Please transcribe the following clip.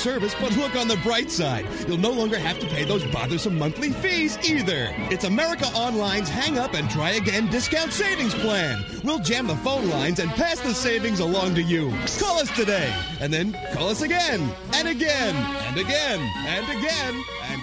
service, but look on the bright side. You'll no longer have to pay those bothersome monthly fees either. It's America Online's Hang Up and Try Again discount savings plan. We'll jam the phone lines and pass the savings along to you. Call us today, and then call us again, and again, and again, and again, and